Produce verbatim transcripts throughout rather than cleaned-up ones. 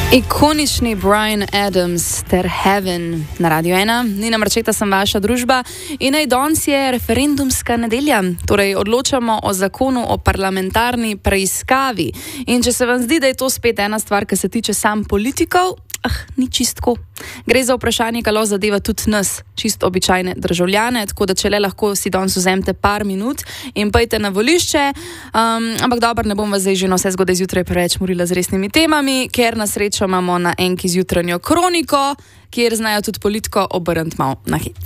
Ikonični Bryan Adams ter Heaven na Radio ena. Nina Marčeta sem vaša družba in naj danes je referendumska nedelja. Torej odločamo o zakonu o parlamentarni preiskavi. In če se vam zdi, da je to spet ena stvar, ki se tiče sam politikov, ah, ni čistko. Gre za vprašanje, ki lahko zadeva tudi nas, čisto običajne državljane, tako da če le lahko si danes vzemite par minut in pojte na volišče. Um, ampak dobro, ne bom vas zdaj že na vse zgodaj zjutraj preveč morila z resnimi temami, ker na srečo imamo na enki zjutranjo kroniko, kjer znajo tudi politiko obrniti malo na hec.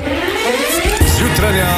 Zjutranja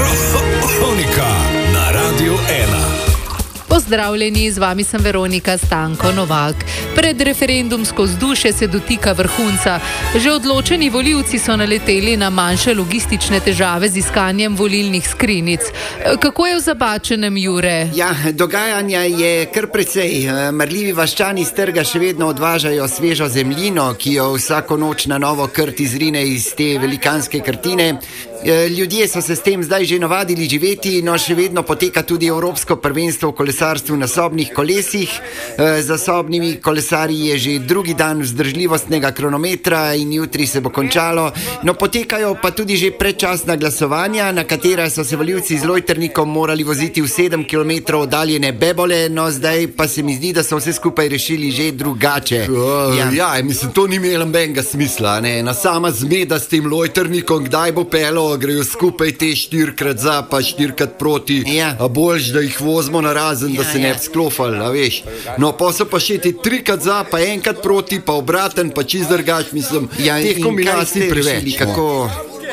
kronika na Radio ena. Pozdravljeni, z vami sem Veronika Stanko Novak. Pred referendumsko vzdušje se dotika vrhunca. Že odločeni volivci so naleteli na manjše logistične težave z iskanjem volilnih skrinjic. Kako je v Zabačenem, Jure? Ja, dogajanja je kar precej. Marljivi vaščani s trga še vedno odvažajo svežo zemljino, ki jo vsako noč na novo krt izrine iz te velikanske krtine. Ljudje so se s tem zdaj že navadili živeti, no še vedno poteka tudi Evropsko prvenstvo v kolesarstvu na sobnih kolesih. Za sobnimi kolesarji je že drugi dan vzdržljivostnega kronometra in jutri se bo končalo. No, potekajo pa tudi že predčasna glasovanja, na katera so se volivci z lojtrnikom morali voziti v sedem kilometrov oddaljene Bebole, no zdaj pa se mi zdi, da so vse skupaj rešili že drugače. Uh, ja. ja, mislim, to ni imelo nobenega smisla, ne? Na sama zmeda s tem lojtrnikom, kdaj bo pelo, grejo skupaj te štirikrat za, pa štirikrat proti, ja. A boljš, da jih vozimo na razen, da ja, se ne ja. bi sklofali, a veš. No, pa so pa še te trikrat za, pa enkrat proti, pa obraten, pa čist drugač, mislim, ja, teh kombinacij preveč. Kako...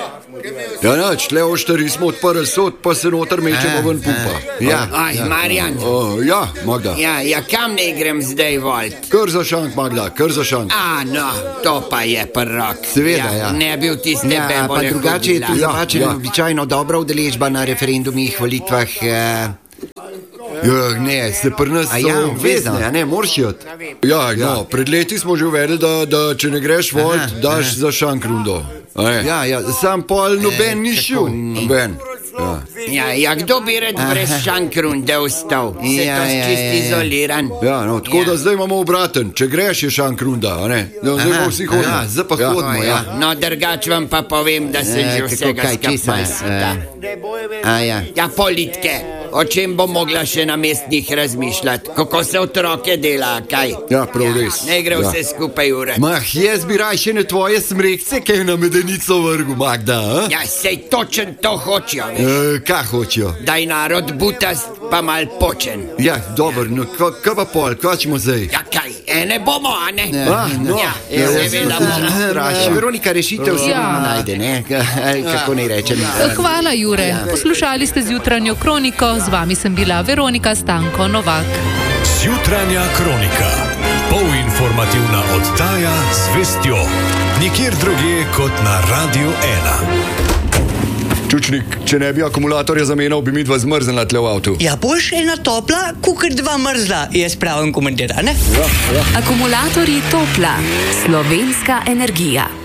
Ja, nač, tle oštari smo odprli sod, pa se noter mečemo ven pupa. Ja, Aj, ja. Marjan. O, ja, Magda. Ja, ja, kam ne grem zdaj volt? Kar za šank, Magda, kar za šank. A, no, to pa je prvak. Seveda, ja. Ne bi v tiste Ja, pa Bebole drugače je tu hodila. Zabačen ja. običajno dobra udeležba na referendumih, volitvah. Eh... Ja, ne, se pri nas A so ja, obvezne, a ne, moraš jeti. Ja, no, pred leti smo že uvedli, da, da če ne greš volt, Aha, daš za šank rundo. Ja, ja, Sam pol noben ni kako šel. ni? Noben. Ja. Ja, ja, kdo bi red brez šankrunde ostal? Se Ja, to ja, čist ja, ja. izoliran. Ja, no, tako Ja. da zdaj imamo obraten. Če greš, je šank runda, a ne? No, zdaj Aha, bomo vsi hodili. ja, zdaj pa hodimo, ja. No, drugač vam pa povem, da sem Eh, že kako, vsega kaj, česa, skapal sveta. A ja. Ja, politke. O čem bo mogla še na mestnih razmišljati? Kako se otroke dela, kaj? Ja, prav res. Ne gre Ja. vse skupaj ure. Mah, jaz bi raje še ne tvoje smrekce, kaj na medenico vrgu, Magda, a? Ja, sej točen to hočejo, veš. E, kaj hočejo? Daj narod butast, pa mal počen. Ja, dobro, no, kva- kaj pa pol, kaj ćemo zdaj? Ja, kaj? Ene bomo, a ne? Ah, no. Ja, Ja, seveda bomo. Eh, Veronika rešitev se Ja. ja. najde, ne? Kako ne rečem. Hvala, Jure. Poslušali ste zjutranjo kroniko, z vami sem bila Veronika Stanko Novak. Zjutranja kronika. Polinformativna oddaja z vestjo. Nikjer drugje kot na Radio ena. Čučnik, če ne bi akumulatorja zamenjal, bi mi dva zmrznila tle v avtu. Ja, boš ena topla, kukar dva mrzla, je spravim komentar, ne? Akumulatorji Topla, slovenska energija.